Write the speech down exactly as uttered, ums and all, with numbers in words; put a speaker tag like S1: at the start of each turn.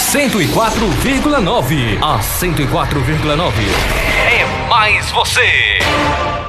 S1: cento e quatro vírgula nove. A cento e quatro vírgula nove é mais você.